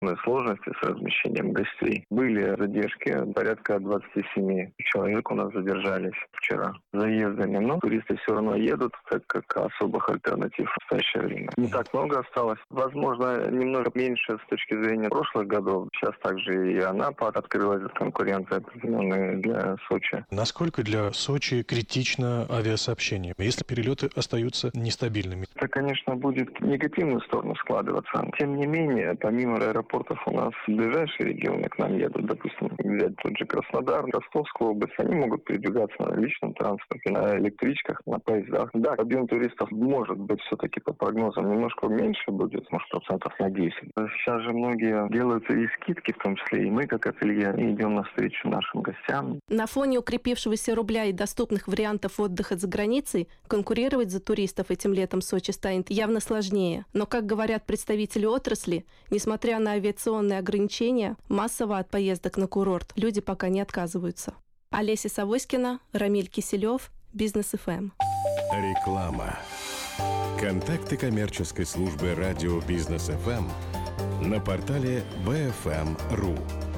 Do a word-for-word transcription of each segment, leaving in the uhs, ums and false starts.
Сложности с размещением гостей. Были задержки, порядка двадцать семь человек у нас задержались вчера заездами, но туристы все равно едут, так как особых альтернатив в настоящее время не так много осталось. Возможно, немного меньше с точки зрения прошлых годов. Сейчас также и Анапа открылась конкуренция определенная для Сочи. Насколько для Сочи критично авиасообщение, если перелеты остаются нестабильными? Это, конечно, будет в негативную сторону складываться. Тем не менее, помимо аэропортов у нас ближайшие регионы к нам едут, допустим, взять тот же Краснодар, Ростовскую область, они могут передвигаться на личном транспорте, на электричках, на поездах. Да, объем туристов может быть все-таки по прогнозам немножко меньше будет, может, процентов на десять. Сейчас же многие делаются и скидки, в том числе и мы, как ателье, и идем навстречу нашим гостям. На фоне укрепившегося рубля и доступных вариантов отдыха за границей конкурировать за туристов этим летом Сочи станет явно сложнее. Но, как говорят представители отрасли, несмотря на авиационные ограничения, массово от поездок на курорт люди пока не отказываются. Олеся Савоськина, Рамиль Киселев, Бизнес эф эм. Реклама. Контакты коммерческой службы радио Бизнес эф эм на портале би эф эм точка ру.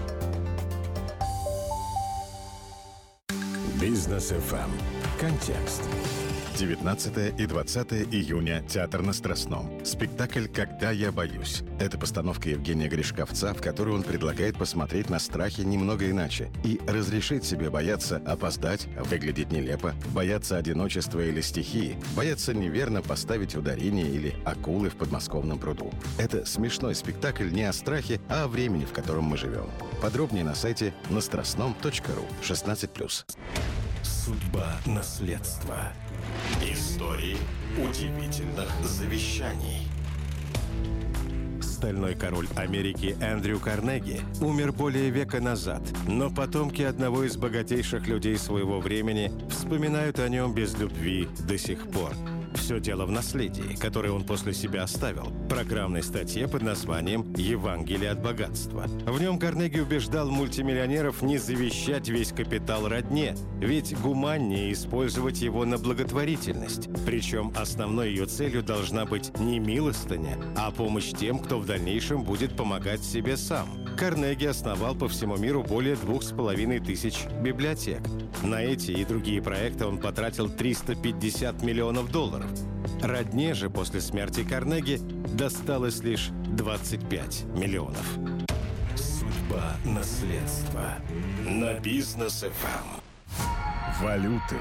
Бизнес эф эм. Контекст. девятнадцатое и двадцатое июня. Театр на Страстном. Спектакль «Когда я боюсь». Это постановка Евгения Гришковца, в которой он предлагает посмотреть на страхи немного иначе и разрешить себе бояться опоздать, выглядеть нелепо, бояться одиночества или стихии, бояться неверно поставить ударение или акулы в подмосковном пруду. Это смешной спектакль не о страхе, а о времени, в котором мы живем. Подробнее на сайте на страстном точка ру. шестнадцать плюс. Судьба наследства. Истории удивительных завещаний. Стальной король Америки Эндрю Карнеги умер более века назад, но потомки одного из богатейших людей своего времени вспоминают о нем без любви до сих пор. Все дело в наследии, которое он после себя оставил. В программной статье под названием «Евангелие от богатства». В нем Карнеги убеждал мультимиллионеров не завещать весь капитал родне, ведь гуманнее использовать его на благотворительность. Причем основной ее целью должна быть не милостыня, а помощь тем, кто в дальнейшем будет помогать себе сам. Карнеги основал по всему миру более двух с половиной тысяч библиотек. На эти и другие проекты он потратил триста пятьдесят миллионов долларов. Родне же после смерти Карнеги досталось лишь двадцать пять миллионов. Судьба наследства. На Бизнес эф эм. Валюты.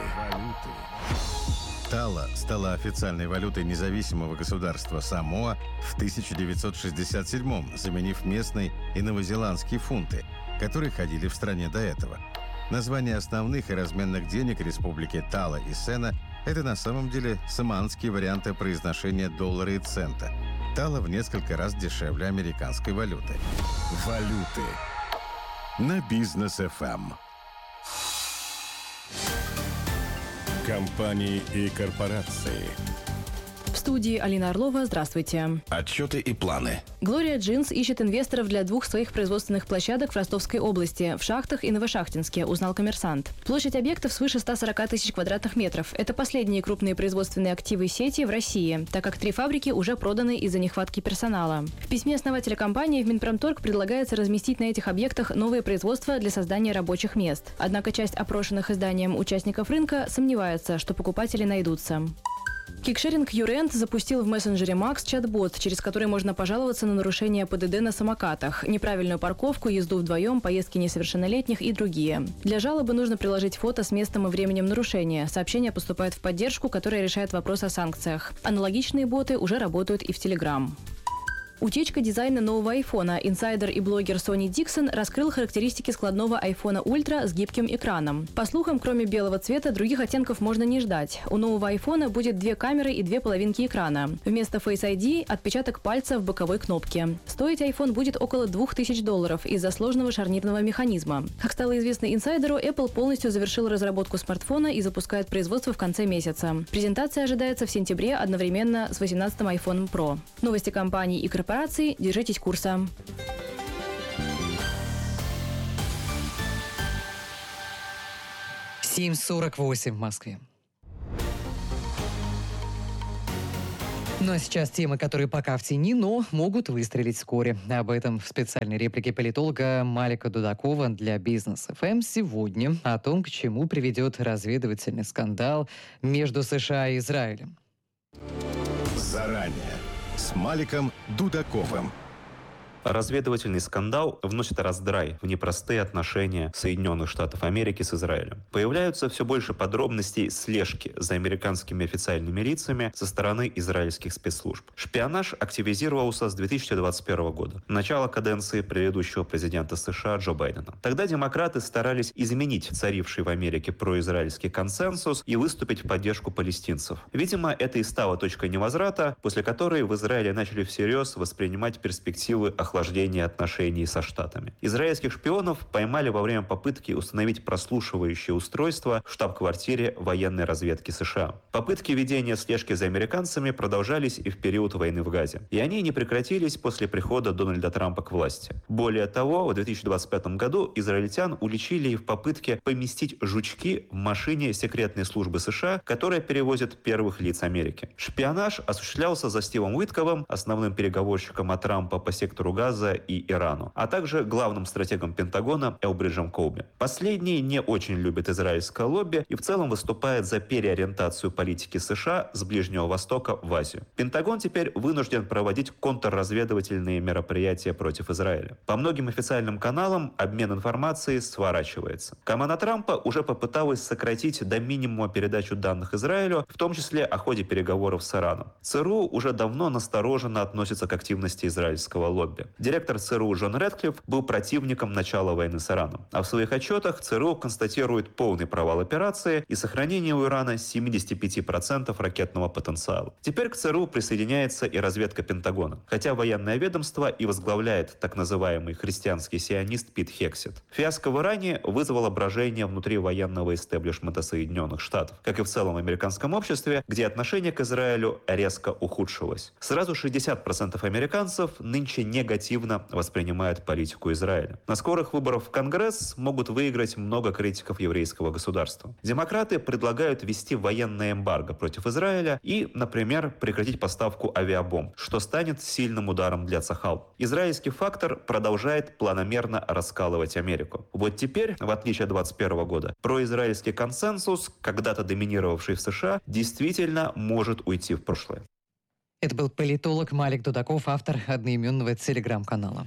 Тала стала официальной валютой независимого государства Самоа в тысяча девятьсот шестьдесят седьмом, заменив местные и новозеландские фунты, которые ходили в стране до этого. Названия основных и разменных денег республики Тала и Сена – это на самом деле самоанские варианты произношения доллара и цента. Тала в несколько раз дешевле американской валюты. Валюты на Бизнес эф эм. Компании и корпорации. В студии Алина Орлова. Здравствуйте. Отчеты и планы. Gloria Jeans ищет инвесторов для двух своих производственных площадок в Ростовской области, в Шахтах и Новошахтинске, узнал «Коммерсант». Площадь объектов свыше ста сорока тысяч квадратных метров. Это последние крупные производственные активы сети в России, так как три фабрики уже проданы из-за нехватки персонала. В письме основателя компании в Минпромторг предлагается разместить на этих объектах новые производства для создания рабочих мест. Однако часть опрошенных изданием участников рынка сомневается, что покупатели найдутся. Кикшеринг Юрент запустил в мессенджере Макс чат-бот, через который можно пожаловаться на нарушение ПДД на самокатах, неправильную парковку, езду вдвоем, поездки несовершеннолетних и другие. Для жалобы нужно приложить фото с местом и временем нарушения. Сообщение поступает в поддержку, которая решает вопрос о санкциях. Аналогичные боты уже работают и в Телеграм. Утечка дизайна нового айфона. Инсайдер и блогер Сони Диксон раскрыл характеристики складного айфона Ультра с гибким экраном. По слухам, кроме белого цвета, других оттенков можно не ждать. У нового айфона будет две камеры и две половинки экрана. Вместо Face ай ди – отпечаток пальца в боковой кнопке. Стоить iPhone будет около двух тысяч долларов из-за сложного шарнирного механизма. Как стало известно инсайдеру, Apple полностью завершил разработку смартфона и запускает производство в конце месяца. Презентация ожидается в сентябре одновременно с восемнадцатым iPhone Pro. Новости компаний и корпораций. Держитесь курса. семь сорок восемь в Москве. Ну а сейчас темы, которые пока в тени, но могут выстрелить вскоре. Об этом в специальной реплике политолога Малика Дудакова для Бизнес эф эм сегодня. О том, к чему приведет разведывательный скандал между США и Израилем. Заранее с Маликом Дудаковым. Разведывательный скандал вносит раздрай в непростые отношения Соединенных Штатов Америки с Израилем. Появляются все больше подробностей слежки за американскими официальными лицами со стороны израильских спецслужб. Шпионаж активизировался с две тысячи двадцать первого года, начало каденции предыдущего президента США Джо Байдена. Тогда демократы старались изменить царивший в Америке произраильский консенсус и выступить в поддержку палестинцев. Видимо, это и стало точкой невозврата, после которой в Израиле начали всерьез воспринимать перспективы охлаждения охлаждения отношений со Штатами. Израильских шпионов поймали во время попытки установить прослушивающее устройство в штаб-квартире военной разведки США. Попытки ведения слежки за американцами продолжались и в период войны в Газе. И они не прекратились после прихода Дональда Трампа к власти. Более того, в две тысячи двадцать пятом году израильтян уличили и в попытке поместить жучки в машине секретной службы США, которая перевозит первых лиц Америки. Шпионаж осуществлялся за Стивом Уитковым, основным переговорщиком от Трампа по сектору Газа и Ирану, а также главным стратегом Пентагона Элбриджем Колби. Последний не очень любит израильское лобби и в целом выступает за переориентацию политики США с Ближнего Востока в Азию. Пентагон теперь вынужден проводить контрразведывательные мероприятия против Израиля. По многим официальным каналам обмен информацией сворачивается. Команда Трампа уже попыталась сократить до минимума передачу данных Израилю, в том числе о ходе переговоров с Ираном. ЦРУ уже давно настороженно относится к активности израильского лобби. Директор ЦРУ Джон Рэдклифф был противником начала войны с Ираном. А в своих отчетах ЦРУ констатирует полный провал операции и сохранение у Ирана семьдесят пять процентов ракетного потенциала. Теперь к ЦРУ присоединяется и разведка Пентагона. Хотя военное ведомство и возглавляет так называемый христианский сионист Пит Хексет. Фиаско в Иране вызвало брожение внутри военного истеблишмента Соединенных Штатов, как и в целом американском обществе, где отношение к Израилю резко ухудшилось. Сразу шестьдесят процентов американцев нынче негативно воспринимают политику Израиля. На скорых выборах в Конгресс могут выиграть много критиков еврейского государства. Демократы предлагают ввести военное эмбарго против Израиля и, например, прекратить поставку авиабомб, что станет сильным ударом для Цахал. Израильский фактор продолжает планомерно раскалывать Америку. Вот теперь, в отличие от двадцать первого года, произраильский консенсус, когда-то доминировавший в США, действительно может уйти в прошлое. Это был политолог Малик Дудаков, автор одноименного телеграм-канала.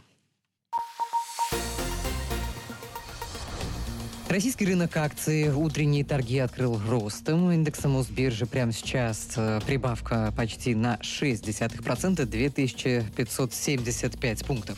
Российский рынок акций утренние торги открыл ростом. Индексом Мосбиржи прямо сейчас прибавка почти на шесть десятых процента, две тысячи пятьсот семьдесят пять пунктов.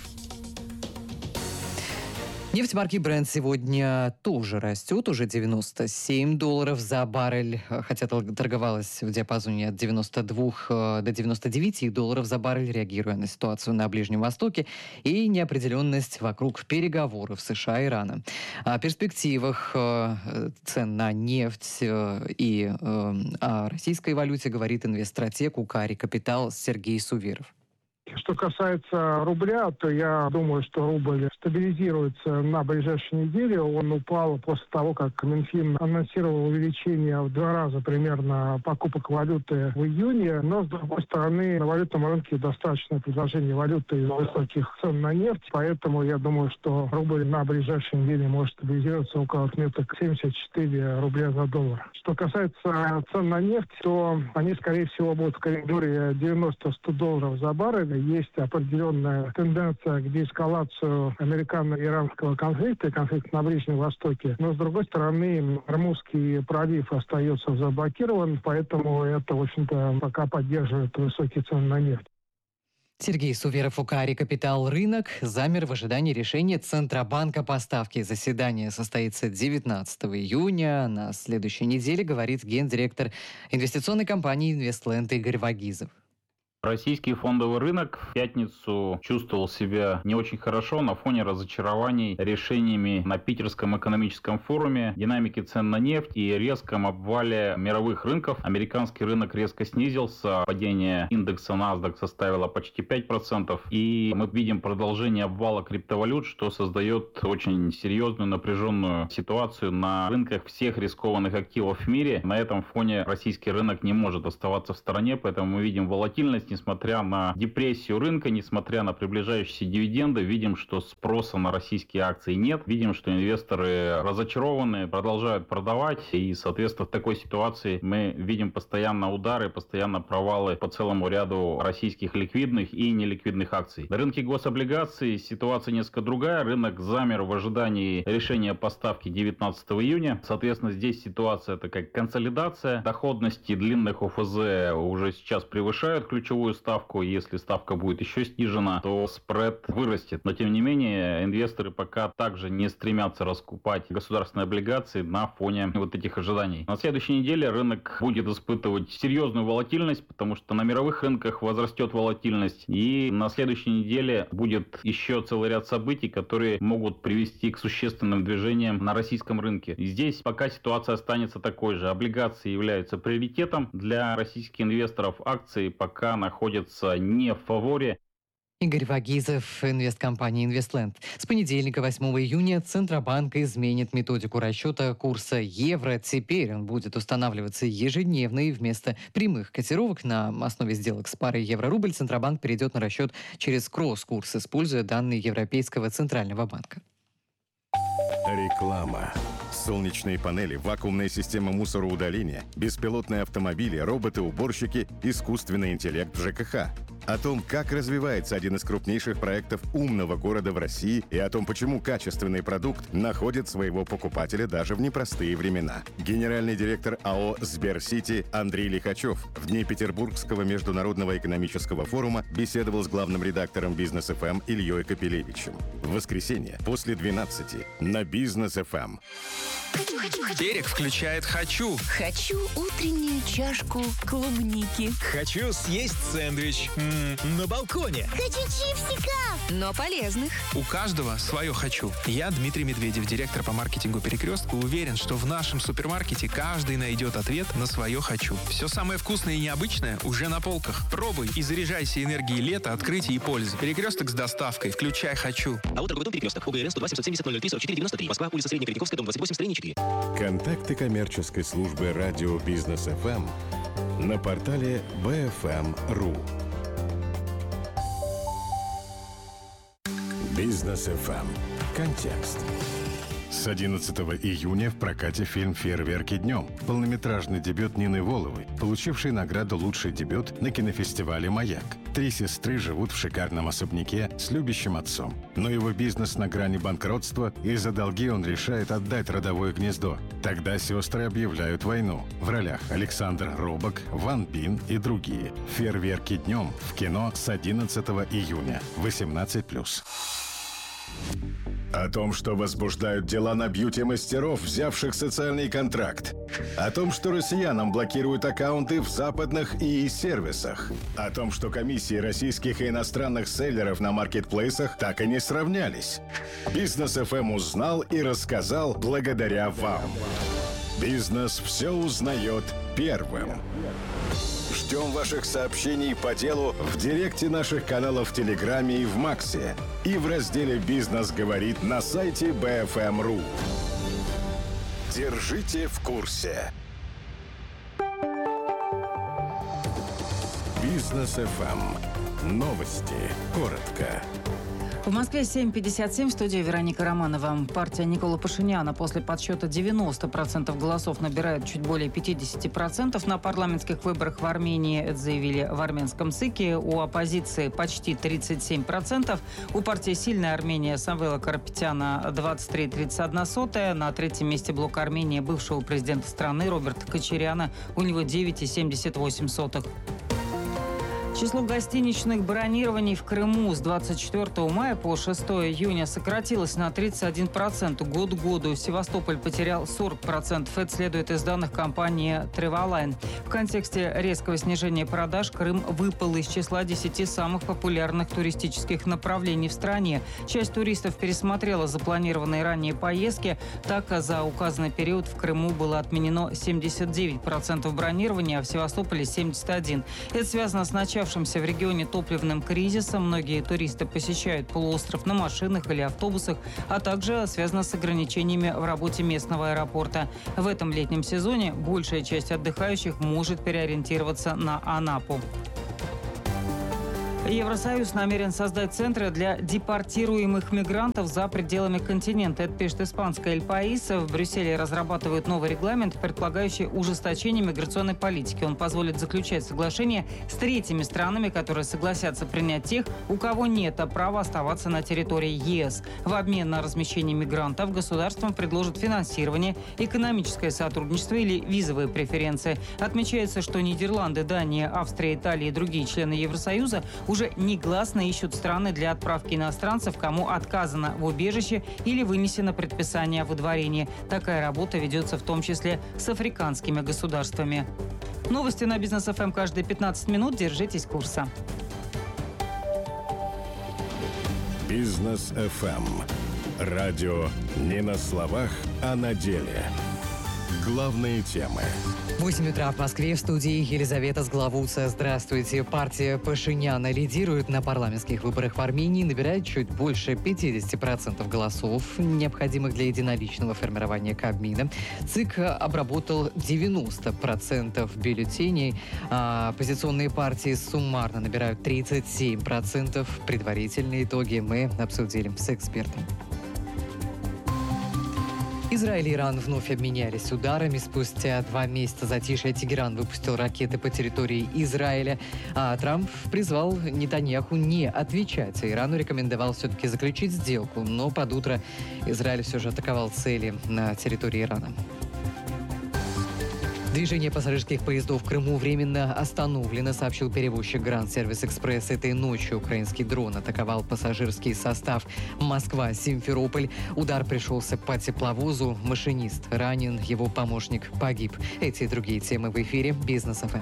Нефть марки Brent сегодня тоже растет, уже девяносто семь долларов за баррель, хотя торговалась в диапазоне от девяноста двух до девяноста девяти долларов за баррель, реагируя на ситуацию на Ближнем Востоке и неопределенность вокруг переговоров США и Ирана. О перспективах цен на нефть и о российской валюте говорит инвестстратег УКАРИ Капитал Сергей Суверов. Что касается рубля, то я думаю, что рубль стабилизируется на ближайшей неделе. Он упал после того, как Минфин анонсировал увеличение в два раза примерно покупок валюты в июне. Но, с другой стороны, на валютном рынке достаточно предложения валюты из-за высоких цен на нефть. Поэтому я думаю, что рубль на ближайшей неделе может стабилизироваться около отметок семьдесят четыре рубля за доллар. Что касается цен на нефть, то они, скорее всего, будут в коридоре девяносто-сто долларов за баррель. Есть определенная тенденция к деэскалацию американо-иранского конфликта, конфликта на Ближнем Востоке. Но, с другой стороны, Ормузский пролив остается заблокирован, поэтому это, в общем-то, пока поддерживает высокие цены на нефть. Сергей Суверов, УКАРИ Капитал. Рынок замер в ожидании решения Центробанка по ставке. Заседание состоится девятнадцатого июня. На следующей неделе, говорит гендиректор инвестиционной компании «Инвестленд» Игорь Вагизов. Российский фондовый рынок в пятницу чувствовал себя не очень хорошо на фоне разочарований решениями на Питерском экономическом форуме, динамики цен на нефть и резком обвале мировых рынков. Американский рынок резко снизился, падение индекса NASDAQ составило почти пять процентов, и мы видим продолжение обвала криптовалют, что создает очень серьезную напряженную ситуацию на рынках всех рискованных активов в мире. На этом фоне российский рынок не может оставаться в стороне, поэтому мы видим волатильность, несмотря на депрессию рынка, несмотря на приближающиеся дивиденды, видим, что спроса на российские акции нет, видим, что инвесторы разочарованы, продолжают продавать, и, соответственно, в такой ситуации мы видим постоянно удары, постоянно провалы по целому ряду российских ликвидных и неликвидных акций. На рынке гособлигаций ситуация несколько другая, рынок замер в ожидании решения по ставке девятнадцатого июня, соответственно, здесь ситуация такая консолидация, доходности длинных О Ф З уже сейчас превышают ключевую ставку. Если ставка будет еще снижена, то спред вырастет. Но, тем не менее, инвесторы пока также не стремятся раскупать государственные облигации на фоне вот этих ожиданий. На следующей неделе рынок будет испытывать серьезную волатильность, потому что на мировых рынках возрастет волатильность. И на следующей неделе будет еще целый ряд событий, которые могут привести к существенным движениям на российском рынке. И здесь пока ситуация останется такой же. Облигации являются приоритетом для российских инвесторов. Акции пока находятся не в фаворе. Игорь Вагизов, инвесткомпания «Инвестленд». С понедельника, восьмого июня, Центробанк изменит методику расчета курса евро. Теперь он будет устанавливаться ежедневно, и вместо прямых котировок на основе сделок с парой евро-рубль Центробанк перейдет на расчет через кросс-курс, используя данные Европейского центрального банка. Реклама. Солнечные панели, вакуумная система мусороудаления, беспилотные автомобили, роботы-уборщики, искусственный интеллект в Ж К Х. О том, как развивается один из крупнейших проектов умного города в России, и о том, почему качественный продукт находит своего покупателя даже в непростые времена. Генеральный директор А О «Сберсити» Андрей Лихачев в дни Петербургского международного экономического форума беседовал с главным редактором Бизнес Эф Эм Ильей Капелевичем. В воскресенье после двенадцати на Бизнес Эф Эм. Хочу, хочу, хочу. Берег включает «Хочу». Хочу утреннюю чашку клубники. Хочу съесть сэндвич м-м, на балконе. Хочу чипсиков, но полезных. У каждого свое «Хочу». Я, Дмитрий Медведев, директор по маркетингу «Перекрестка», уверен, что в нашем супермаркете каждый найдет ответ на свое «Хочу». Все самое вкусное и необычное уже на полках. Пробуй и заряжайся энергией лета, открытия и пользы. «Перекресток» с доставкой. Включай «Хочу». А вот торговый дом «Перекресток». О Г Р Н сто два семьсот семьдесят ноль ноль три сорок четыре девяносто три. Москва, улица Среднекритиковская, дом двадцать восемь, строение четыре. Контакты коммерческой службы радио Бизнес Эф Эм на портале бэ эф эм точка ру. Бизнес Эф Эм. Контекст. С одиннадцатого июня в прокате фильм «Фейерверки днем». Полнометражный дебют Нины Воловой, получивший награду «Лучший дебют» на кинофестивале «Маяк». Три сестры живут в шикарном особняке с любящим отцом. Но его бизнес на грани банкротства, и за долги он решает отдать родовое гнездо. Тогда сестры объявляют войну. В ролях Александр Робок, Ван Бин и другие. «Фейерверки днем» в кино с одиннадцатого июня. восемнадцать плюс. О том, что возбуждают дела на бьюти-мастеров, взявших социальный контракт. О том, что россиянам блокируют аккаунты в западных и и-сервисах. О том, что комиссии российских и иностранных селлеров на маркетплейсах так и не сравнялись. Бизнес Эф Эм узнал и рассказал благодаря вам. Бизнес все узнает первым. Ждем ваших сообщений по делу в директе наших каналов в Телеграме и в Максе. И в разделе «Бизнес говорит» на сайте бэ эф эм точка ру. Держите в курсе. Бизнес Эф Эм. Новости. Коротко. В Москве семь пятьдесят семь, в студии Вероника Романова. Партия Николы Пашиняна после подсчета девяносто процентов голосов набирает чуть более пятьдесят процентов на парламентских выборах в Армении. Это заявили в армянском ЦИКе. У оппозиции почти тридцать семь процентов. У партии «Сильная Армения» Самвела Карапетяна двадцать три целых тридцать одна сотая. На третьем месте блок Армении бывшего президента страны Роберта Кочаряна. У него девять целых семьдесят восемь сотых. Число гостиничных бронирований в Крыму с двадцать четвёртого мая по шестого июня сократилось на тридцать один процент. Год к году Севастополь потерял сорок процентов. Это следует из данных компании Travelline. В контексте резкого снижения продаж Крым выпал из числа десяти самых популярных туристических направлений в стране. Часть туристов пересмотрела запланированные ранее поездки. Так, за указанный период в Крыму было отменено семьдесят девять процентов бронирования, а в Севастополе семьдесят один процент. Это связано с начавшимся в регионе топливным кризисом. Многие туристы посещают полуостров на машинах или автобусах, а также связано с ограничениями в работе местного аэропорта. В этом летнем сезоне большая часть отдыхающих может переориентироваться на Анапу. Евросоюз намерен создать центры для депортируемых мигрантов за пределами континента. Это пишет испанская «Эль Паис». В Брюсселе разрабатывают новый регламент, предполагающий ужесточение миграционной политики. Он позволит заключать соглашения с третьими странами, которые согласятся принять тех, у кого нет права оставаться на территории ЕС. В обмен на размещение мигрантов государствам предложат финансирование, экономическое сотрудничество или визовые преференции. Отмечается, что Нидерланды, Дания, Австрия, Италия и другие члены Евросоюза уже уже негласно ищут страны для отправки иностранцев, кому отказано в убежище или вынесено предписание о выдворении. Такая работа ведется в том числе с африканскими государствами. Новости на Бизнес эф эм каждые пятнадцать минут. Держитесь курса. Бизнес эф эм. Радио не на словах, а на деле. Главные темы. восемь утра в Москве. В студии Елизавета Сглавуца. Здравствуйте. Партия Пашиняна лидирует на парламентских выборах в Армении, набирает чуть больше пятьдесят процентов голосов, необходимых для единоличного формирования Кабмина. ЦИК обработал девяносто процентов бюллетеней. А оппозиционные партии суммарно набирают тридцать семь процентов. Предварительные итоги мы обсудили с экспертом. Израиль и Иран вновь обменялись ударами. Спустя два месяца затишья Тегеран выпустил ракеты по территории Израиля. А Трамп призвал Нетаньяху не отвечать. А Ирану рекомендовал все-таки заключить сделку. Но под утро Израиль все же атаковал цели на территории Ирана. Движение пассажирских поездов в Крыму временно остановлено, сообщил перевозчик Гранд Сервис Экспресс. Этой ночью украинский дрон атаковал пассажирский состав Москва-Симферополь. Удар пришелся по тепловозу. Машинист ранен, его помощник погиб. Эти и другие темы в эфире Бизнес эф эм.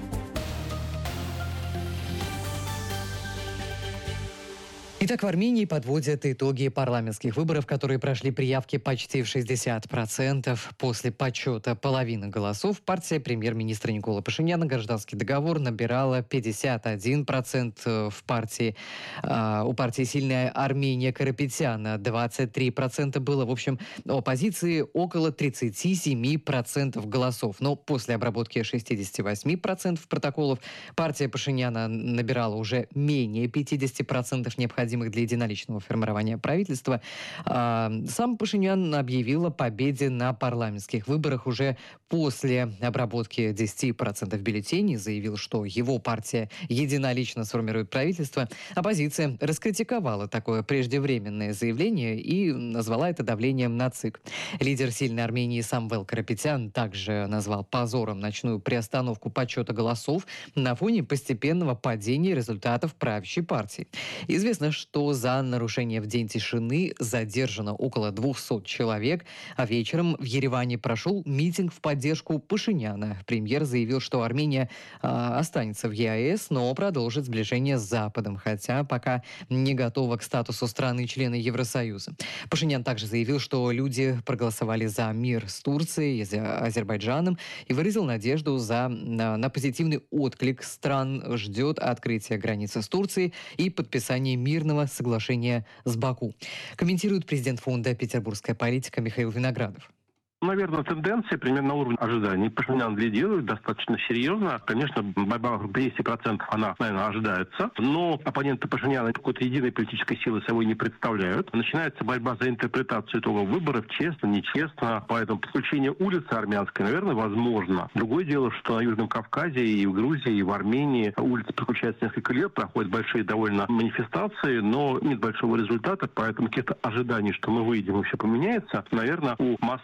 Итак, в Армении подводят итоги парламентских выборов, которые прошли при явке почти в шестьдесят процентов. После подсчета половины голосов партия премьер-министра Никола Пашиняна «Гражданский договор» набирала пятьдесят один процент. В партии, э, у партии «Сильная Армения» Карапетяна двадцать три процента было. В общем, у оппозиции около тридцать семь процентов голосов. Но после обработки шестьдесят восемь процентов протоколов партия Пашиняна набирала уже менее пятьдесят процентов необходимых для единоличного формирования правительства. Сам Пашинян объявил о победе на парламентских выборах уже после обработки десять процентов бюллетеней, заявил, что его партия единолично сформирует правительство. Оппозиция раскритиковала такое преждевременное заявление и назвала это давлением на ЦИК. Лидер «Сильной Армении» Самвел Карапетян также назвал позором ночную приостановку подсчета голосов на фоне постепенного падения результатов правящей партии. Известно, что за нарушение в День тишины задержано около двухсот человек, а вечером в Ереване прошел митинг в поддержку Пашиняна. Премьер заявил, что Армения э, останется в ЕАЭС, но продолжит сближение с Западом, хотя пока не готова к статусу страны-члена Евросоюза. Пашинян также заявил, что люди проголосовали за мир с Турцией и за Азербайджаном и выразил надежду за, на, на позитивный отклик стран, ждет открытия границы с Турцией и подписания мирного соглашения с Баку. Комментирует президент фонда «Петербургская политика» Михаил Виноградов. Наверное, тенденция примерно на уровне ожиданий. Пашинян лидирует достаточно серьезно. Конечно, борьба в десять процентов, она, наверное, ожидается. Но оппоненты Пашиняна какой-то единой политической силы собой не представляют. Начинается борьба за интерпретацию итогов выборов, честно, нечестно. Поэтому подключение улицы армянской, наверное, возможно. Другое дело, что на Южном Кавказе и в Грузии, и в Армении улицы подключаются несколько лет, проходят большие довольно манифестации, но нет большого результата. Поэтому каких-то ожиданий, что мы выйдем и все поменяется, наверное, у массового гражданина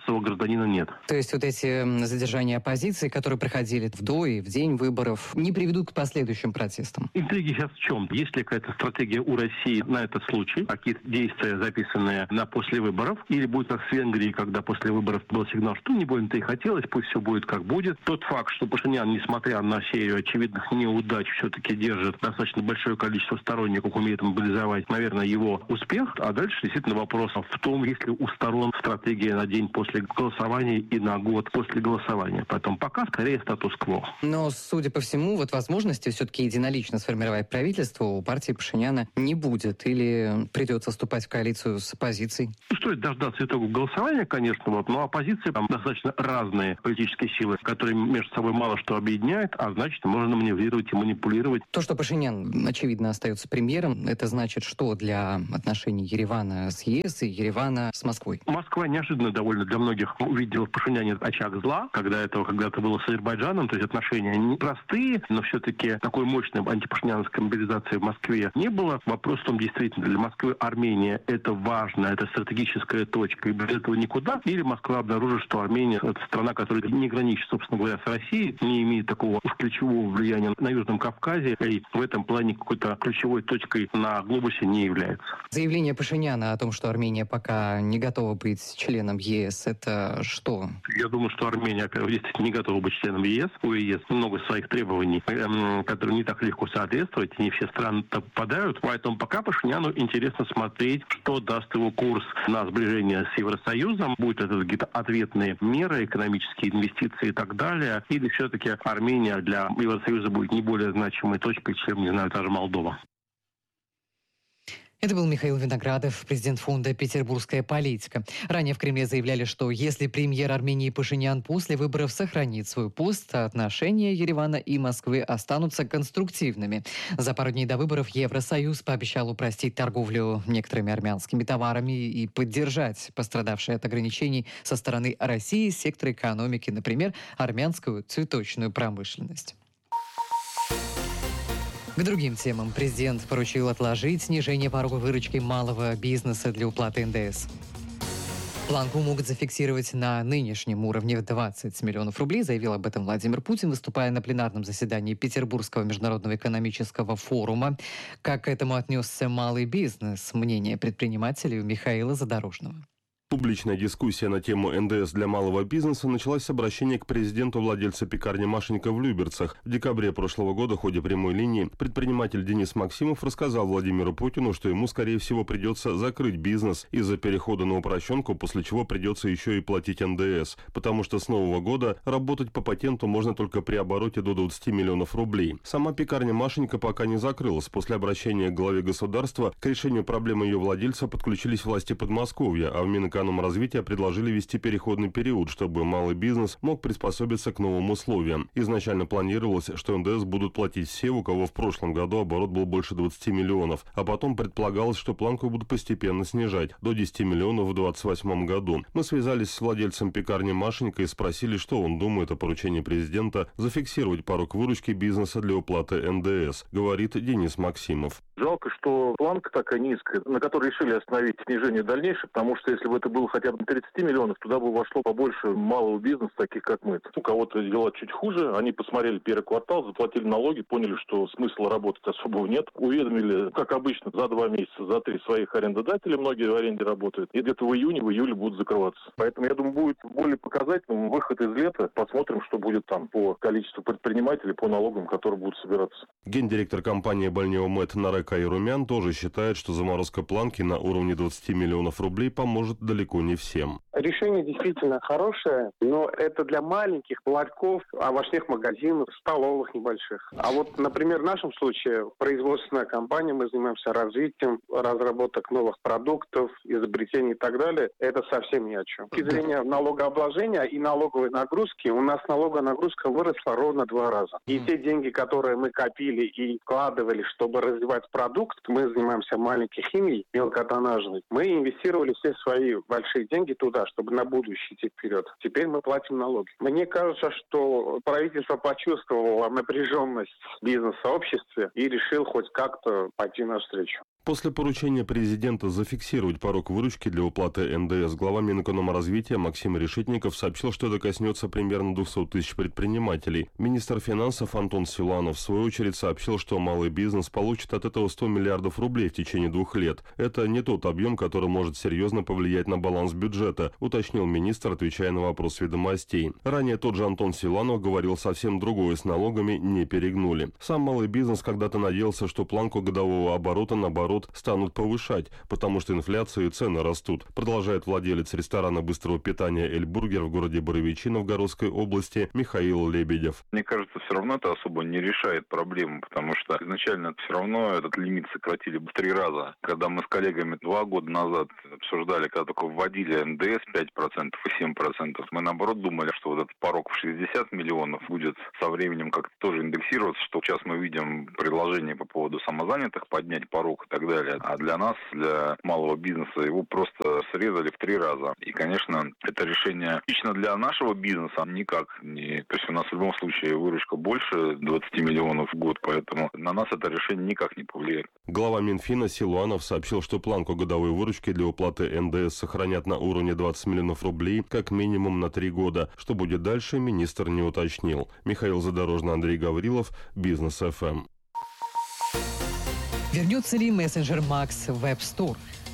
гражданина нет. То есть вот эти задержания оппозиции, которые проходили в до и в день выборов, не приведут к последующим протестам? Интриги сейчас в чем? Есть ли какая-то стратегия у России на этот случай? Какие-то действия, записанные на после выборов? Или будет как с Венгрией, когда после выборов был сигнал, что не больно-то и хотелось, пусть все будет как будет. Тот факт, что Пашинян, несмотря на серию очевидных неудач, все-таки держит достаточно большое количество сторонников, умеет мобилизовать, наверное, его успех. А дальше действительно вопрос в том, есть ли у сторон стратегия на день после голосования и на год после голосования. Поэтому пока скорее статус-кво. Но, судя по всему, вот возможности все-таки единолично сформировать правительство у партии Пашиняна не будет. Или придется вступать в коалицию с оппозицией? Стоит дождаться итогов голосования, конечно, вот, но оппозиция там достаточно разные политические силы, которые между собой мало что объединяют, а значит, можно маневрировать и манипулировать. То, что Пашинян, очевидно, остается премьером, это значит что для отношений Еревана с ЕС и Еревана с Москвой? Москва неожиданно довольно для многих увидела в Пашиняне очаг зла, когда этого когда-то было с Азербайджаном, то есть отношения непростые, но все-таки такой мощной антипашиняновской мобилизации в Москве не было. Вопрос в том, действительно, для Москвы Армения это важно, это стратегическая точка, и без этого никуда. Или Москва обнаружит, что Армения это страна, которая не граничит, собственно говоря, с Россией, не имеет такого уж ключевого влияния на Южном Кавказе, и в этом плане какой-то ключевой точкой на глобусе не является. Заявление Пашиняна о том, что Армения пока не готова быть членом ЕС, это что? Я думаю, что Армения, во-первых, действительно не готова быть членом ЕС. У ЕС много своих требований, которые не так легко соответствовать, и не все страны попадают. Поэтому пока Пашиняну интересно смотреть, что даст его курс на сближение с Евросоюзом. Будут это какие-то ответные меры, экономические инвестиции и так далее. Или все-таки Армения для Евросоюза будет не более значимой точкой, чем, не знаю, даже Молдова. Это был Михаил Виноградов, президент фонда «Петербургская политика». Ранее в Кремле заявляли, что если премьер Армении Пашинян после выборов сохранит свой пост, отношения Еревана и Москвы останутся конструктивными. За пару дней до выборов Евросоюз пообещал упростить торговлю некоторыми армянскими товарами и поддержать пострадавшие от ограничений со стороны России сектор экономики, например, армянскую цветочную промышленность. К другим темам президент поручил отложить снижение порога выручки малого бизнеса для уплаты эн дэ эс. Планку могут зафиксировать на нынешнем уровне в двадцать миллионов рублей, заявил об этом Владимир Путин, выступая на пленарном заседании Петербургского международного экономического форума. Как к этому отнесся малый бизнес? Мнение предпринимателей у Михаила Задорожного. Публичная дискуссия на тему эн дэ эс для малого бизнеса началась с обращения к президенту владельца пекарни Машенька в Люберцах. В декабре прошлого года в ходе прямой линии предприниматель Денис Максимов рассказал Владимиру Путину, что ему, скорее всего, придется закрыть бизнес из-за перехода на упрощенку, после чего придется еще и платить эн дэ эс, потому что с нового года работать по патенту можно только при обороте до двадцати миллионов рублей. Сама пекарня Машенька пока не закрылась. После обращения к главе государства к решению проблемы ее владельца подключились власти Подмосковья, а в Минэкономразвития предложили ввести переходный период, чтобы малый бизнес мог приспособиться к новым условиям. Изначально планировалось, что эн дэ эс будут платить все, у кого в прошлом году оборот был больше двадцати миллионов, а потом предполагалось, что планку будут постепенно снижать до десяти миллионов в двадцать восьмом году. Мы связались с владельцем пекарни Машенька и спросили, что он думает о поручении президента зафиксировать порог выручки бизнеса для уплаты эн дэ эс, говорит Денис Максимов. Жалко, что планка такая низкая, на которой решили остановить снижение дальнейшее, потому что если бы это было хотя бы тридцать миллионов, туда бы вошло побольше малого бизнеса, таких как мы. У кого-то дела чуть хуже, они посмотрели первый квартал, заплатили налоги, поняли, что смысла работать особого нет, уведомили, как обычно, за два месяца, за три своих арендодателей, многие в аренде работают, и где-то в июне, в июле будут закрываться. Поэтому, я думаю, будет более показательным выход из лета, посмотрим, что будет там по количеству предпринимателей, по налогам, которые будут собираться. Гендиректор компании «Бальнеомет» Нарек Айрумян тоже считает, что заморозка планки на уровне двадцати миллионов рублей поможет далеко не всем. Решение действительно хорошее, но это для маленьких ларьков, овощных магазинов, столовых небольших. А вот, например, в нашем случае производственная компания, мы занимаемся развитием, разработок новых продуктов, изобретений и так далее. Это совсем ни о чем. С точки зрения налогообложения и налоговой нагрузки, у нас налоговая нагрузка выросла ровно два раза. И те деньги, которые мы копили и вкладывали, чтобы развивать продукт, мы занимаемся маленькой химией, мелкотоннажной, мы инвестировали все свои большие деньги туда, чтобы на будущее идти вперед. Теперь мы платим налоги. Мне кажется, что правительство почувствовало напряженность в бизнес-сообществе и решил хоть как-то пойти навстречу. После поручения президента зафиксировать порог выручки для уплаты эн дэ эс, глава Минэкономразвития Максим Решетников сообщил, что это коснется примерно двухсот тысяч предпринимателей. Министр финансов Антон Силуанов в свою очередь сообщил, что малый бизнес получит от этого сто миллиардов рублей в течение двух лет. Это не тот объем, который может серьезно повлиять на баланс бюджета, уточнил министр, отвечая на вопрос «Ведомостей». Ранее тот же Антон Силуанов говорил совсем другое: с налогами не перегнули. Сам малый бизнес когда-то надеялся, что планку годового оборота, наоборот, станут повышать, потому что инфляция и цены растут, продолжает владелец ресторана быстрого питания «Эльбургер» в городе Боровичи Новгородской области Михаил Лебедев. Мне кажется, все равно это особо не решает проблему, потому что изначально все равно этот лимит сократили в три раза. Когда мы с коллегами два года назад обсуждали, когда только вводили эн дэ эс пять процентов и семь процентов, мы наоборот думали, что вот этот порог в шестьдесят миллионов будет со временем как-то тоже индексироваться, что сейчас мы видим предложение по поводу самозанятых поднять порог и так далее. А для нас, для малого бизнеса, его просто срезали в три раза. И, конечно, это решение лично для нашего бизнеса никак не... То есть у нас в любом случае выручка больше двадцати миллионов в год, поэтому на нас это решение никак не повлияет. Глава Минфина Силуанов сообщил, что планку годовой выручки для уплаты эн дэ эс сохранят на уровне двадцать миллионов рублей как минимум на три года. Что будет дальше, министр не уточнил. Михаил Задорожный, Андрей Гаврилов, Бизнес эф эм. Вернется ли мессенджер Макс в App Store?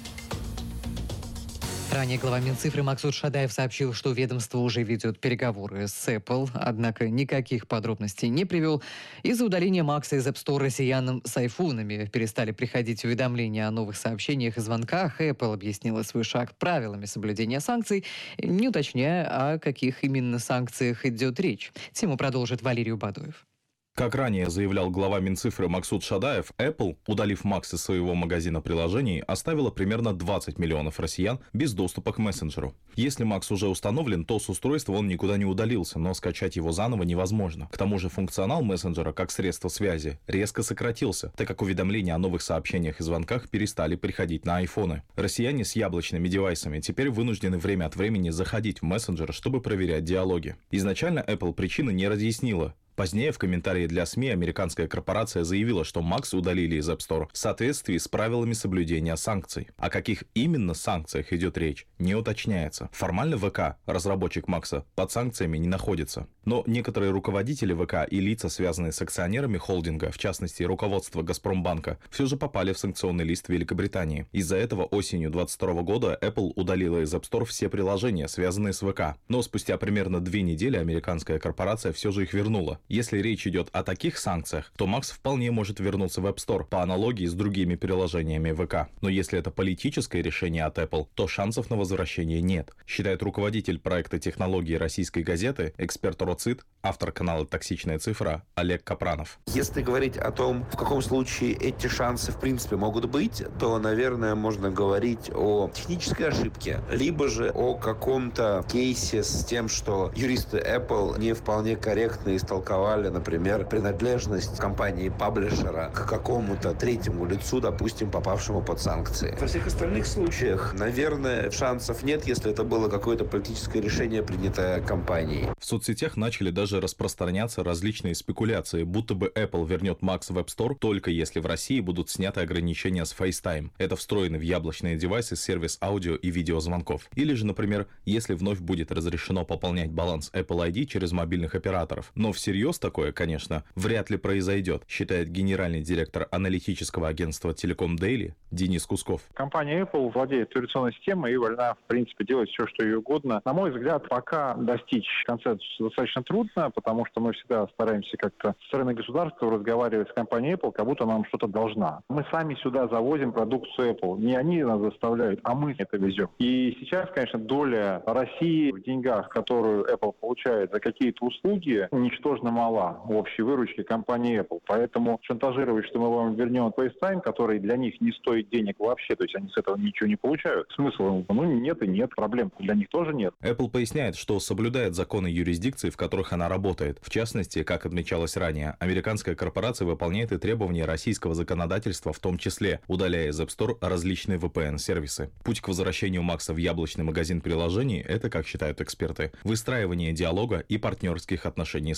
Ранее глава Минцифры Максут Шадаев сообщил, что ведомство уже ведет переговоры с Apple, однако никаких подробностей не привел. Из-за удаления Макса из App Store россиянам с айфонами перестали приходить уведомления о новых сообщениях и звонках. Apple объяснила свой шаг правилами соблюдения санкций, не уточняя, о каких именно санкциях идет речь. Тему продолжит Валерий Убадуев. Как ранее заявлял глава Минцифры Максут Шадаев, Apple, удалив Макс из своего магазина приложений, оставила примерно двадцать миллионов россиян без доступа к мессенджеру. Если Макс уже установлен, то с устройства он никуда не удалился, но скачать его заново невозможно. К тому же функционал мессенджера как средство связи резко сократился, так как уведомления о новых сообщениях и звонках перестали приходить на айфоны. Россияне с яблочными девайсами теперь вынуждены время от времени заходить в мессенджер, чтобы проверять диалоги. Изначально Apple причины не разъяснила. Позднее в комментарии для СМИ американская корпорация заявила, что Макс удалили из App Store в соответствии с правилами соблюдения санкций. О каких именно санкциях идет речь, не уточняется. Формально ВК, разработчик Макса, под санкциями не находится. Но некоторые руководители ВК и лица, связанные с акционерами холдинга, в частности руководство Газпромбанка, все же попали в санкционный лист Великобритании. Из-за этого осенью две тысячи двадцать второго года Apple удалила из App Store все приложения, связанные с ВК. Но спустя примерно две недели американская корпорация все же их вернула. Если речь идет о таких санкциях, то Макс вполне может вернуться в App Store по аналогии с другими приложениями ВК. Но если это политическое решение от Apple, то шансов на возвращение нет, считает руководитель проекта технологии российской газеты, эксперт РОЦИТ, автор канала «Токсичная цифра» Олег Капранов. Если говорить о том, в каком случае эти шансы в принципе могут быть, то, наверное, можно говорить о технической ошибке, либо же о каком-то кейсе с тем, что юристы Apple не вполне корректно истолковали, например, принадлежность компании-паблишера к какому-то третьему лицу, допустим, попавшему под санкции. Во всех остальных случаях, наверное, шансов нет, если это было какое-то политическое решение, принятое компанией. В соцсетях начали даже распространяться различные спекуляции, будто бы Apple вернет Max в App Store только если в России будут сняты ограничения с FaceTime. Это встроенный в яблочные девайсы сервис аудио и видеозвонков. Или же, например, если вновь будет разрешено пополнять баланс Apple ай ди через мобильных операторов. Но всерьез такое, конечно, вряд ли произойдет, считает генеральный директор аналитического агентства Telecom Daily Денис Кусков. Компания Apple владеет операционной системой и вольна, в принципе, делать все, что ей угодно. На мой взгляд, пока достичь консенсуса достаточно трудно, потому что мы всегда стараемся как-то со стороны государства разговаривать с компанией Apple, как будто нам что-то должна. Мы сами сюда завозим продукцию Apple. Не они нас заставляют, а мы это везем. И сейчас, конечно, доля России в деньгах, которую Apple получает за какие-то услуги, ничтожно мала в общей выручке компании Apple. Поэтому шантажировать, что мы вам вернем FaceTime, который для них не стоит денег вообще, то есть они с этого ничего не получают. Смысла, ну, нет и нет, проблем для них тоже нет. Apple поясняет, что соблюдает законы юрисдикции, в которых она работает. В частности, как отмечалось ранее, американская корпорация выполняет и требования российского законодательства, в том числе удаляя из App Store различные ви пи эн-сервисы. Путь к возвращению Макса в яблочный магазин приложений – это, как считают эксперты, выстраивание диалога и партнерских отношений с Apple.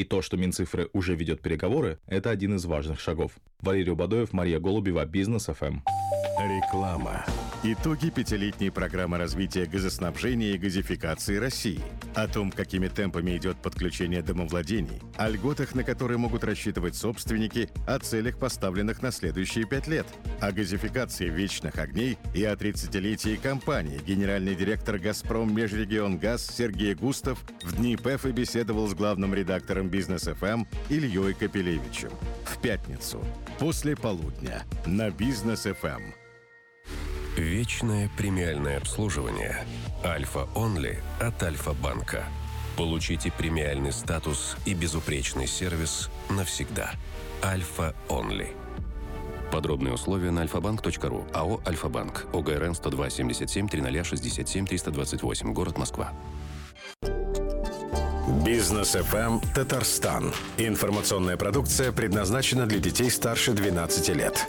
И то, что Минцифры уже ведет переговоры, это один из важных шагов. Валерий Убадоев, Мария Голубева, Бизнес эф эм. Реклама. Итоги пятилетней программы развития газоснабжения и газификации России. О том, какими темпами идет подключение домовладений, о льготах, на которые могут рассчитывать собственники, о целях, поставленных на следующие пять лет, о газификации вечных огней и о тридцатилетии компании. Генеральный директор «Газпром Межрегионгаз» Сергей Густав в дни ПЭФа беседовал с главным редактором Бизнес эф эм Ильей Капелевичем. В пятницу, после полудня, на Бизнес эф эм. Вечное премиальное обслуживание. Альфа Онли от Альфа-банка. Получите премиальный статус и безупречный сервис навсегда. Альфа Онли. Подробные условия на альфа-банк точка ру. АО «Альфа-банк». ОГРН сто два семьдесят семь тридцать шестьдесят семь триста двадцать восемь. Город Москва. Бизнес эф эм Татарстан. Информационная продукция предназначена для детей старше двенадцати лет.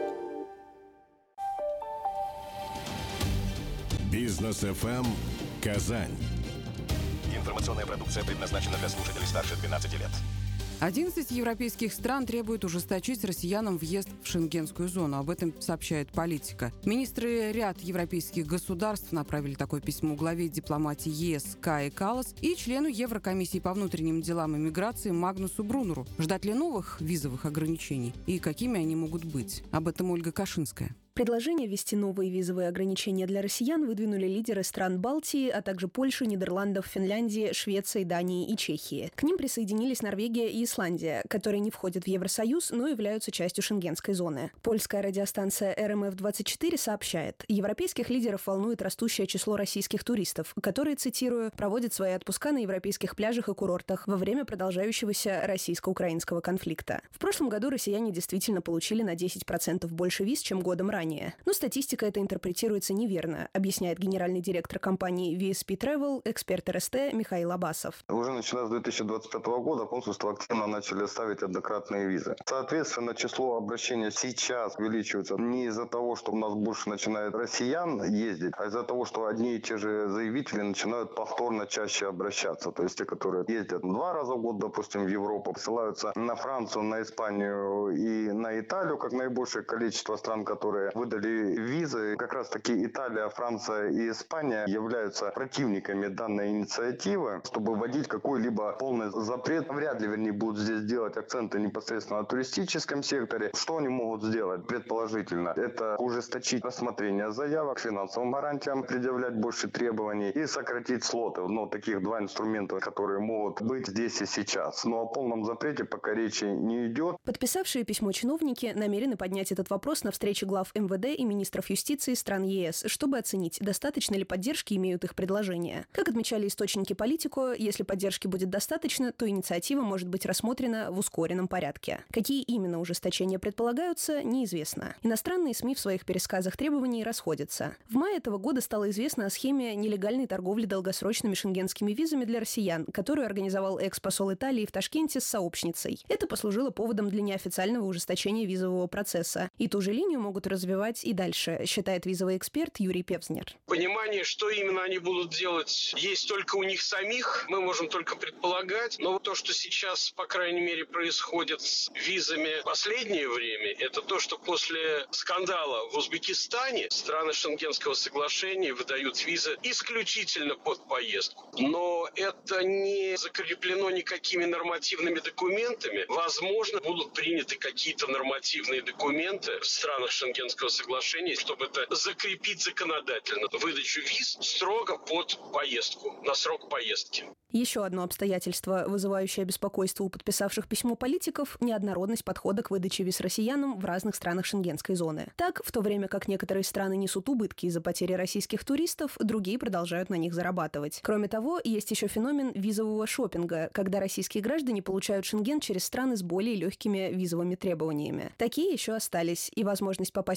Бизнес эф эм Казань. Информационная продукция предназначена для слушателей старше двенадцати лет. одиннадцать европейских стран требуют ужесточить россиянам въезд в шенгенскую зону. Об этом сообщает «Политика». Министры ряд европейских государств направили такое письмо главе дипломатии ЕС Кае Каллас и члену Еврокомиссии по внутренним делам и миграции Магнусу Брунеру. Ждать ли новых визовых ограничений и какими они могут быть? Об этом Ольга Кашинская. Предложение ввести новые визовые ограничения для россиян выдвинули лидеры стран Балтии, а также Польши, Нидерландов, Финляндии, Швеции, Дании и Чехии. К ним присоединились Норвегия и Исландия, которые не входят в Евросоюз, но являются частью шенгенской зоны. Польская радиостанция эр эм эф двадцать четыре сообщает, европейских лидеров волнует растущее число российских туристов, которые, цитирую, проводят свои отпуска на европейских пляжах и курортах во время продолжающегося российско-украинского конфликта. В прошлом году россияне действительно получили на десять процентов больше виз, чем годом ранее. Но статистика эта интерпретируется неверно, объясняет генеральный директор компании ви эс пи Travel, эксперт эр эс тэ Михаил Абасов. Уже начиная с две тысячи двадцать пятого года консульства активно начали ставить однократные визы. Соответственно, число обращений сейчас увеличивается не из-за того, что у нас больше начинает россиян ездить, а из-за того, что одни и те же заявители начинают повторно чаще обращаться. То есть те, которые ездят два раза в год, допустим, в Европу, ссылаются на Францию, на Испанию и на Италию, как наибольшее количество стран, которые выдали визы. Как раз таки Италия, Франция и Испания являются противниками данной инициативы. Чтобы вводить какой-либо полный запрет, вряд ли, вернее, будут здесь делать акценты непосредственно на туристическом секторе. Что они могут сделать? Предположительно, это ужесточить рассмотрение заявок, финансовым гарантиям предъявлять больше требований и сократить слоты. Ну, таких два инструмента, которые могут быть здесь и сейчас. Но о полном запрете пока речи не идет. Подписавшие письмо чиновники намерены поднять этот вопрос на встрече глав эм вэ дэ и министров юстиции стран е эс, чтобы оценить, достаточно ли поддержки имеют их предложения. Как отмечали источники «Политико», если поддержки будет достаточно, то инициатива может быть рассмотрена в ускоренном порядке. Какие именно ужесточения предполагаются, неизвестно. Иностранные СМИ в своих пересказах требований расходятся. В мае этого года стало известно о схеме нелегальной торговли долгосрочными шенгенскими визами для россиян, которую организовал экс-посол Италии в Ташкенте с сообщницей. Это послужило поводом для неофициального ужесточения визового процесса. И ту же линию могут развивать и дальше, считает визовый эксперт Юрий Певзнер. Понимание, что именно они будут делать, есть только у них самих. Мы можем только предполагать. Но то, что сейчас, по крайней мере, происходит с визами в последнее время, это то, что после скандала в Узбекистане страны Шенгенского соглашения выдают визы исключительно под поездку. Но это не закреплено никакими нормативными документами. Возможно, будут приняты какие-то нормативные документы в странах Шенгенского соглашения, чтобы это закрепить законодательно. Выдачу виз строго под поездку, на срок поездки. Еще одно обстоятельство, вызывающее беспокойство у подписавших письмо политиков – неоднородность подхода к выдаче виз россиянам в разных странах шенгенской зоны. Так, в то время как некоторые страны несут убытки из-за потери российских туристов, другие продолжают на них зарабатывать. Кроме того, есть еще феномен визового шопинга, когда российские граждане получают Шенген через страны с более легкими визовыми требованиями. Такие еще остались, и возможность попасть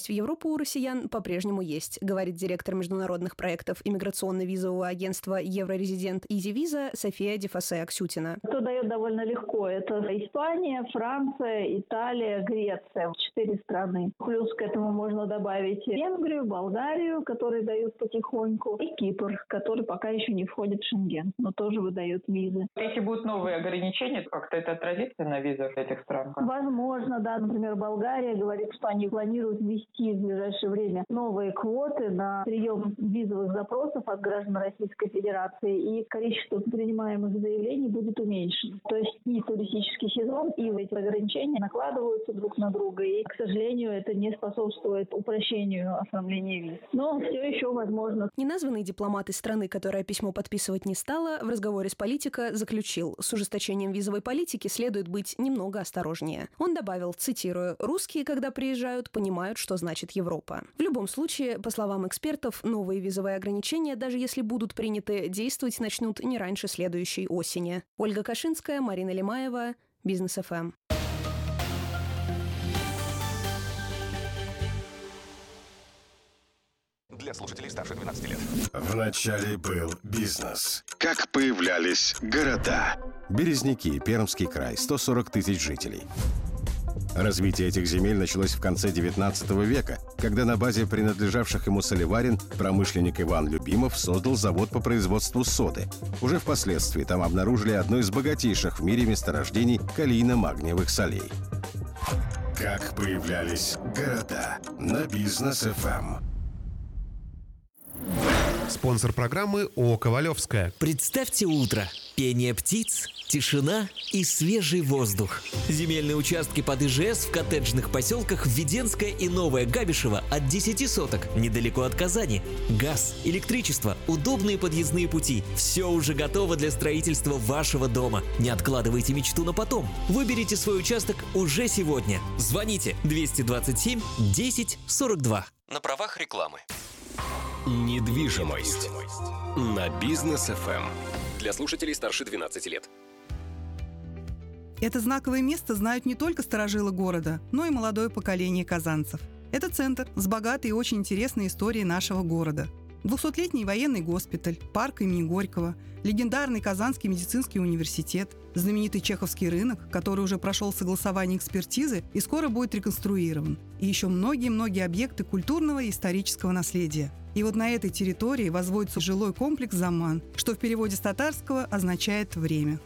в Европу у россиян по-прежнему есть, говорит директор международных проектов иммиграционно-визового агентства «Еврорезидент Изи-Виза» София Дефасе-Аксютина. Кто дает довольно легко. Это Испания, Франция, Италия, Греция. Четыре страны. Плюс к этому можно добавить Венгрию, Болгарию, которые дают потихоньку, и Кипр, который пока еще не входит в Шенген, но тоже выдает визы. Если будут новые ограничения, как-то это отразится на визах этих стран? Возможно, да. Например, Болгария говорит, что они планируют ввести в ближайшее время новые квоты на прием визовых запросов от граждан Российской Федерации, и количество принимаемых заявлений будет уменьшено. То есть и туристический сезон, и эти ограничения накладываются друг на друга, и, к сожалению, это не способствует упрощению оформления виз. Но все еще возможно. Неназванный дипломат из страны, которая письмо подписывать не стала, в разговоре с «Политико» заключил: с ужесточением визовой политики следует быть немного осторожнее. Он добавил, цитирую: «Русские, когда приезжают, понимают, что значит Европа». В любом случае, по словам экспертов, новые визовые ограничения, даже если будут приняты, действовать начнут не раньше следующей осени. Ольга Кашинская, Марина Лимаева, Бизнес эф эм. Для слушателей старше двенадцати лет. Вначале был бизнес. Как появлялись города. Березники, Пермский край, сто сорок тысяч жителей. Развитие этих земель началось в конце девятнадцатого века, когда на базе принадлежавших ему соливарен промышленник Иван Любимов создал завод по производству соды. Уже впоследствии там обнаружили одно из богатейших в мире месторождений калийно-магниевых солей. Как появлялись города на Бизнес эф эм. Спонсор программы ООО «Ковалевская». Представьте утро. Пение птиц, тишина и свежий воздух. Земельные участки под ИЖС в коттеджных поселках Введенское и Новое Габишево от десяти соток, недалеко от Казани. Газ, электричество, удобные подъездные пути. Все уже готово для строительства вашего дома. Не откладывайте мечту на потом. Выберите свой участок уже сегодня. Звоните двести двадцать семь десять сорок два. На правах рекламы. Недвижимость на Бизнес эф эм. Для слушателей старше двенадцати лет. Это знаковое место знают не только старожилы города, но и молодое поколение казанцев. Это центр с богатой и очень интересной историей нашего города. двухсотлетний военный госпиталь, парк имени Горького, легендарный Казанский медицинский университет, знаменитый Чеховский рынок, который уже прошел согласование экспертизы и скоро будет реконструирован, и еще многие-многие объекты культурного и исторического наследия. И вот на этой территории возводится жилой комплекс «Заман», что в переводе с татарского означает «время».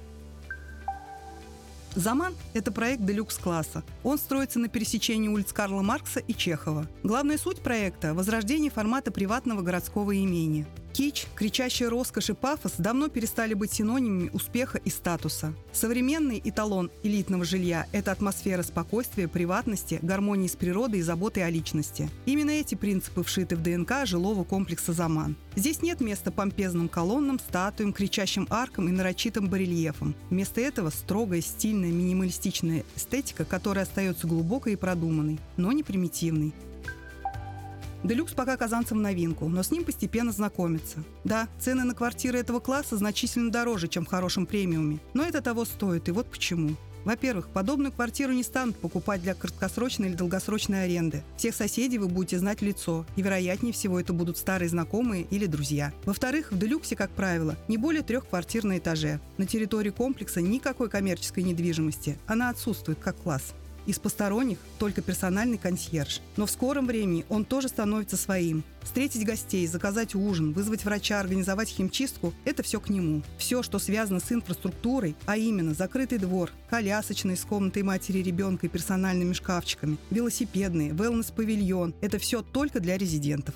«Заман» — это проект делюкс-класса. Он строится на пересечении улиц Карла Маркса и Чехова. Главная суть проекта — возрождение формата приватного городского имения. Кич, кричащая роскошь и пафос давно перестали быть синонимами успеха и статуса. Современный эталон элитного жилья – это атмосфера спокойствия, приватности, гармонии с природой и заботы о личности. Именно эти принципы вшиты в ДНК жилого комплекса «Заман». Здесь нет места помпезным колоннам, статуям, кричащим аркам и нарочитым барельефам. Вместо этого строгая, стильная, минималистичная эстетика, которая остается глубокой и продуманной, но не примитивной. Делюкс пока казанцам новинку, но с ним постепенно знакомиться. Да, цены на квартиры этого класса значительно дороже, чем в хорошем премиуме, но это того стоит, и вот почему. Во-первых, подобную квартиру не станут покупать для краткосрочной или долгосрочной аренды. Всех соседей вы будете знать в лицо, и вероятнее всего это будут старые знакомые или друзья. Во-вторых, в делюксе, как правило, не более трех квартир на этаже. На территории комплекса никакой коммерческой недвижимости, она отсутствует как класс. Из посторонних только персональный консьерж. Но в скором времени он тоже становится своим. Встретить гостей, заказать ужин, вызвать врача, организовать химчистку – это все к нему. Все, что связано с инфраструктурой, а именно закрытый двор, колясочный с комнатой матери и ребенка и персональными шкафчиками, велосипедный, wellness-павильон – это все только для резидентов.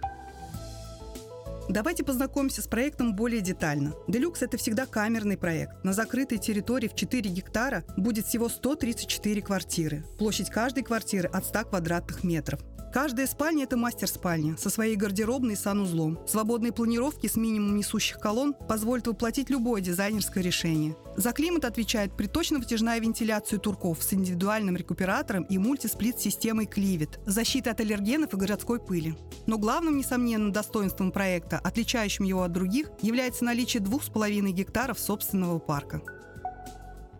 Давайте познакомимся с проектом более детально. Делюкс – это всегда камерный проект. На закрытой территории в четыре гектара будет всего сто тридцать четыре квартиры. Площадь каждой квартиры от ста квадратных метров. Каждая спальня – это мастер-спальня со своей гардеробной и санузлом. Свободные планировки с минимумом несущих колонн позволят воплотить любое дизайнерское решение. За климат отвечает приточно-вытяжная вентиляция турков с индивидуальным рекуператором и мультисплит-системой Кливет, защита от аллергенов и городской пыли. Но главным, несомненно, достоинством проекта, отличающим его от других, является наличие двух с половиной гектаров собственного парка.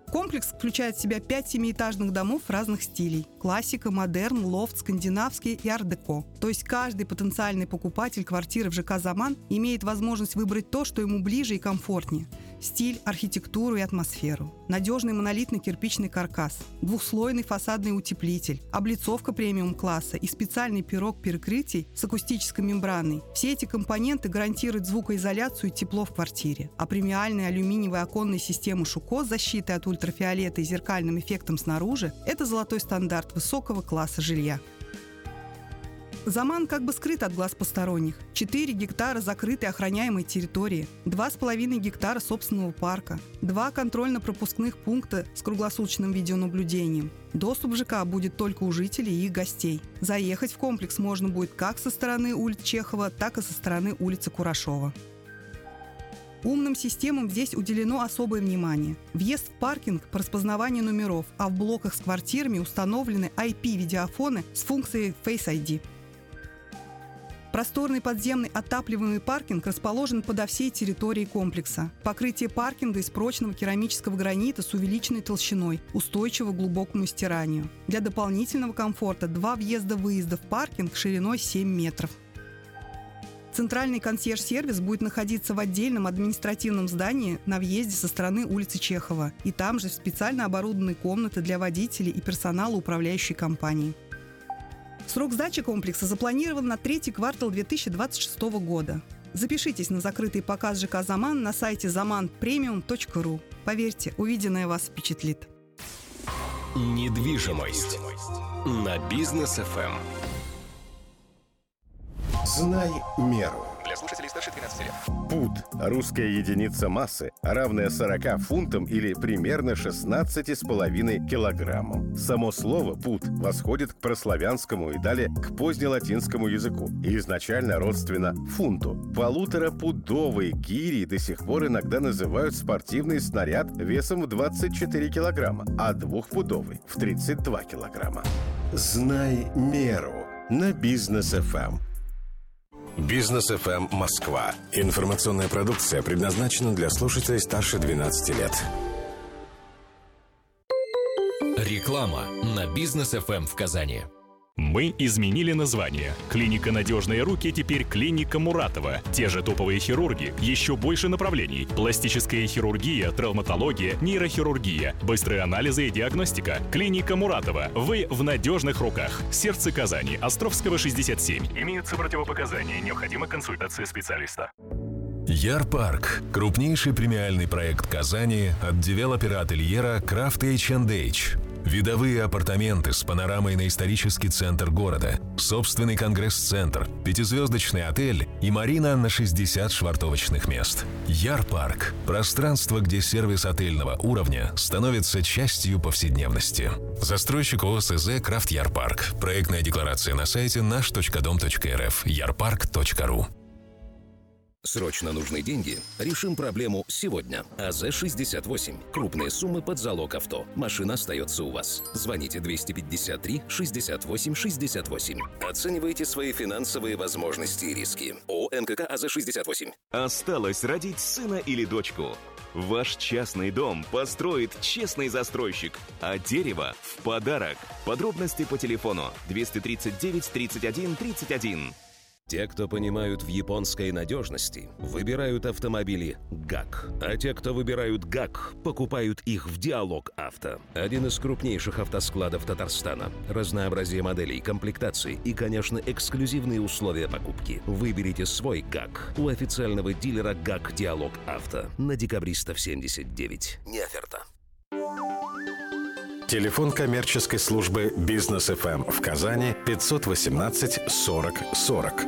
Комплекс включает в себя пять семиэтажных домов разных стилей – классика, модерн, лофт, скандинавский и арт-деко. То есть каждый потенциальный покупатель квартиры в ЖК «Заман» имеет возможность выбрать то, что ему ближе и комфортнее – стиль, архитектуру и атмосферу. Надежный монолитный кирпичный каркас, двухслойный фасадный утеплитель, облицовка премиум-класса и специальный пирог перекрытий с акустической мембраной. Все эти компоненты гарантируют звукоизоляцию и тепло в квартире. А премиальные алюминиевые оконные системы «Шуко» с защитой от ультрафиолета и зеркальным эффектом снаружи – это золотой стандарт высокого класса жилья. «Заман» как бы скрыт от глаз посторонних. четыре гектара закрытой охраняемой территории, два с половиной гектара собственного парка, два контрольно-пропускных пункта с круглосуточным видеонаблюдением. Доступ в ЖК будет только у жителей и их гостей. Заехать в комплекс можно будет как со стороны улицы Чехова, так и со стороны улицы Курашова. Умным системам здесь уделено особое внимание. Въезд в паркинг по распознаванию номеров, а в блоках с квартирами установлены ай пи-видеофоны с функцией Face ай ди. Просторный подземный отапливаемый паркинг расположен подо всей территорией комплекса. Покрытие паркинга из прочного керамического гранита с увеличенной толщиной, устойчиво к глубокому стиранию. Для дополнительного комфорта два въезда-выезда в паркинг шириной семь метров. Центральный консьерж-сервис будет находиться в отдельном административном здании на въезде со стороны улицы Чехова. И там же специально оборудованные комнаты для водителей и персонала управляющей компании. Срок сдачи комплекса запланирован на третий квартал две тысячи двадцать шестого года. Запишитесь на закрытый показ ЖК «Заман» на сайте заман премиум точка ру. Поверьте, увиденное вас впечатлит. Недвижимость на Бизнес эф эм. Знай меру. Для слушателей старше двенадцати лет. Пуд – русская единица массы, равная сорока фунтам или примерно шестнадцати с половиной килограммам. Само слово «пуд» восходит к прославянскому и далее к позднелатинскому языку и изначально родственно фунту. Полуторапудовые гири до сих пор иногда называют спортивный снаряд весом в двадцать четыре килограмма, а двухпудовый – в тридцать два килограмма. Знай меру на Бизнес эф эм. Бизнес эф эм Москва. Информационная продукция предназначена для слушателей старше двенадцати лет. Реклама на Бизнес эф эм в Казани. Мы изменили название. Клиника «Надежные руки» теперь клиника Муратова. Те же топовые хирурги, еще больше направлений. Пластическая хирургия, травматология, нейрохирургия, быстрые анализы и диагностика. Клиника Муратова. Вы в надежных руках. Сердце Казани. Островского, шестьдесят семь. Имеются противопоказания. Необходима консультация специалиста. Яр-парк. Крупнейший премиальный проект Казани от девелопера ательера Крафт эйч энд эйч. Видовые апартаменты с панорамой на исторический центр города, собственный конгресс-центр, пятизвездочный отель и марина на шестьдесят швартовочных мест. Яр-парк – пространство, где сервис отельного уровня становится частью повседневности. Застройщик ОСЗ «Крафт Яр-парк». Проектная декларация на сайте наш точка дом точка эр эф, ярпарк точка ру. Срочно нужны деньги? Решим проблему сегодня. АЗ шестьдесят восемь. Крупные суммы под залог авто. Машина остается у вас. Звоните двести пятьдесят три шестьдесят восемь шестьдесят восемь. Оценивайте свои финансовые возможности и риски. ООО НКК АЗ шестьдесят восемь. Осталось родить сына или дочку. Ваш частный дом построит честный застройщик, а дерево в подарок. Подробности по телефону двести тридцать девять тридцать один тридцать один. Те, кто понимают в японской надежности, выбирают автомобили ГАК. А те, кто выбирают ГАК, покупают их в Диалог Авто. Один из крупнейших автоскладов Татарстана. Разнообразие моделей, комплектаций и, конечно, эксклюзивные условия покупки. Выберите свой ГАК у официального дилера ГАК Диалог Авто на Декабристов семьдесят девять. Не оферта. Телефон коммерческой службы Бизнес эф эм в Казани пятьсот восемнадцать сорок сорок.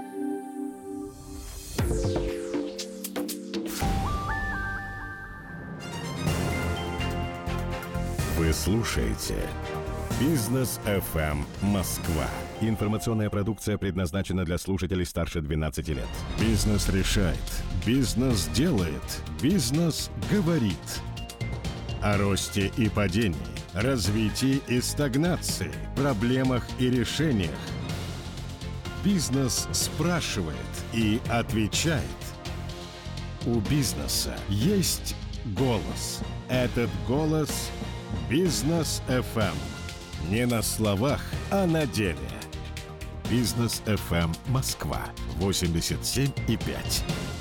Вы слушаете Бизнес эф эм Москва. Информационная продукция предназначена для слушателей старше двенадцати лет. Бизнес решает. Бизнес делает. Бизнес говорит. О росте и падении, развитии и стагнации, проблемах и решениях. Бизнес спрашивает и отвечает. У бизнеса есть голос. Этот голос Бизнес эф эм. Не на словах, а на деле. Бизнес эф эм Москва восемьдесят семь и пять.